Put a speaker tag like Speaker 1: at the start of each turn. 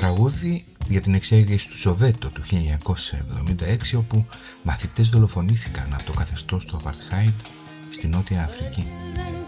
Speaker 1: τραγούδι για την εξέγερση του Σοβέτο του 1976, όπου μαθητές δολοφονήθηκαν από το καθεστώς του Απαρτχάιντ στη Νότια Αφρική.